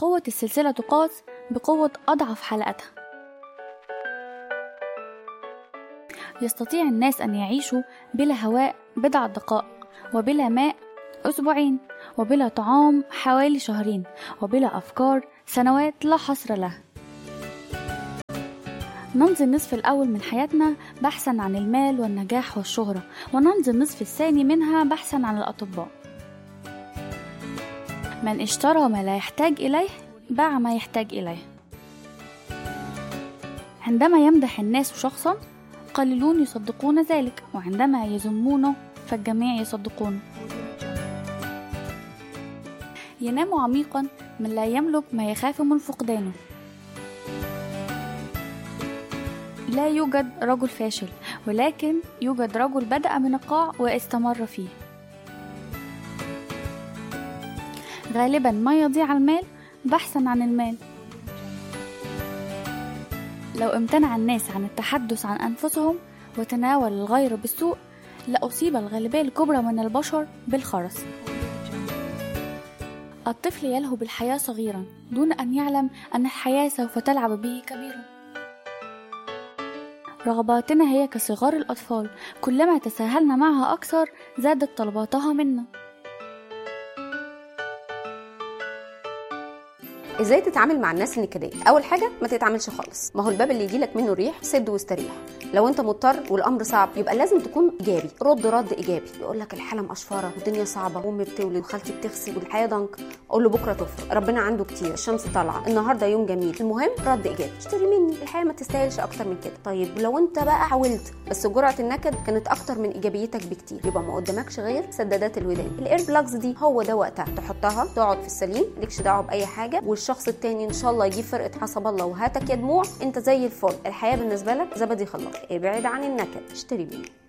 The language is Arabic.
قوة السلسلة تقاس بقوة أضعف حلقتها. يستطيع الناس أن يعيشوا بلا هواء بضع دقائق، وبلا ماء أسبوعين، وبلا طعام حوالي شهرين، وبلا أفكار سنوات لا حصر لها. نمضي النصف الأول من حياتنا بحثا عن المال والنجاح والشهرة، ونمضي النصف الثاني منها بحثا عن الأطباء. من اشترى ما لا يحتاج إليه باع ما يحتاج إليه. عندما يمدح الناس شخصا قليلون يصدقون ذلك، وعندما يذمونه فالجميع يصدقونه. ينام عميقا من لا يملك ما يخاف من فقدانه. لا يوجد رجل فاشل، ولكن يوجد رجل بدأ من القاع واستمر فيه. غالبا ما يضيع المال بحثا عن المال. لو امتنع الناس عن التحدث عن أنفسهم وتناول الغير بالسوء لأصيب الغالبية الكبرى من البشر بالخرس. الطفل يلهو بالحياة صغيرا دون أن يعلم أن الحياة سوف تلعب به كبيرا. رغباتنا هي كصغار الأطفال، كلما تساهلنا معها أكثر زادت طلباتها منا. ازاي تتعامل مع الناس النكديه؟ اول حاجه ما تتعاملش خالص. ما هو الباب اللي يجيلك منه ريح سد واستريح. لو انت مضطر والامر صعب يبقى لازم تكون ايجابي، رد ايجابي. يقول لك الحاله مقشفره والدنيا صعبه وامي بتولد وخالتي بتغسل والحياه ضنك، اقول له بكره تفرق، ربنا عنده كتير، الشمس طالعه، النهارده يوم جميل. المهم رد ايجابي. اشتري مني، الحياه ما تستاهلش اكتر من كده. طيب لو انت بقى حاولت بس جرعه النكد كانت اكتر من ايجابيتك بكتير، يبقى ما قدامكش غير سدادات الودان. الاير بلاجز دي هو ده وقتها تحطها، تقعد في السليم، مالكش دعوه باي حاجه، والشخص التاني ان شاء الله يجيب فرقه حسب الله وهاتك يا دموع، انت زي الفل. الحياه بالنسبه لك زبدي خلاص. ابعد عن النكد، اشتري مني.